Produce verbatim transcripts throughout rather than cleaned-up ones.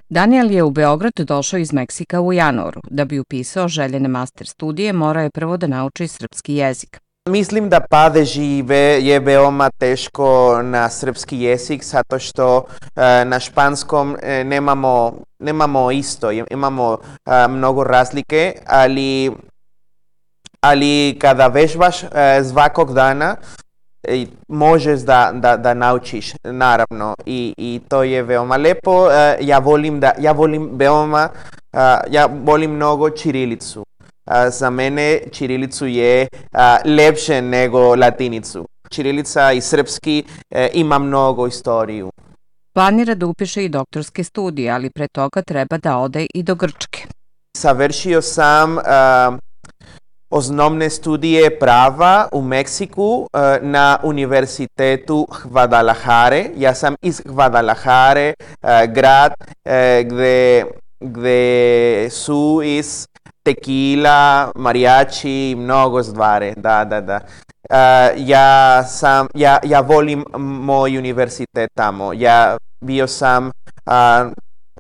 Daniel je u Beograd došao iz Meksika u januaru. Da bi upisao željene master studije, morao je prvo da nauči srpski jezik. Mislim da padeži je veoma teško na srpski jezik, zato što na španskom nemamo, nemamo isto, imamo mnogo razlike, ali, ali kada vežbaš svakog dana, možeš da, da, da naučiš, naravno, i, i to je veoma lepo. Ja volim, da, ja volim veoma, ja volim mnogo ćirilicu. Za mene ćirilicu je lepše nego latinicu. Ćirilica i srpski ima mnogo istoriju. Planira da upiše i doktorske studije, ali pre toga treba da ode i do Grčke. Savršio sam uh, osnovne studije prava u Meksiku uh, na Univerzitetu Guadalajare. Ja sam iz Guadalajare, uh, grad uh, gde, gde su iz tequila, mariachi, mnogo stvari, da, da, da. Uh, ja, sam, ja, ja volim moj univerzitet tamo. Ja bio sam uh,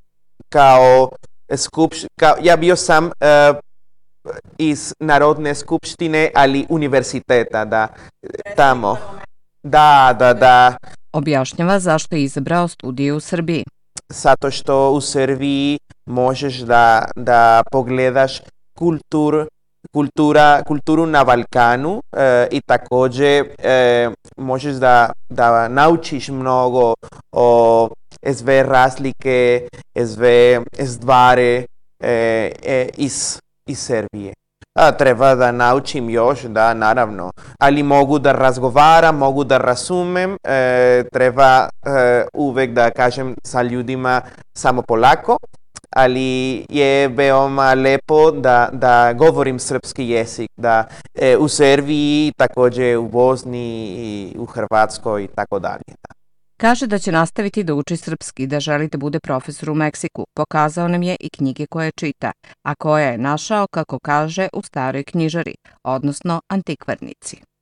kao skupš, kao, ja bio sam uh, iz Narodne skupštine, ali univerziteta, da, tamo. Da, da, da. Objašnjava zašto je izabrao studije u Srbiji. Zato što u Srbiji možeš da, da pogledaš kultur, kultura, kulturu na Balkanu e, i takođe e, možeš da, da naučiš mnogo o sve razlike, sve stvari e, e, iz, iz Srbije. A, treba da naučim još, da, naravno, ali mogu da razgovaram, mogu da razumem, e, treba e, uvek da kažem sa ljudima samo polako, ali je veoma lepo da, da govorim srpski jezik, da e, u Srbiji, takođe u Bosni i u Hrvatskoj i tako dalje. Kaže da će nastaviti da uči srpski i da želi da bude profesor u Meksiku. Pokazao nam je i knjige koje čita, a koje je našao, kako kaže, u staroj knjižari, odnosno antikvarnici.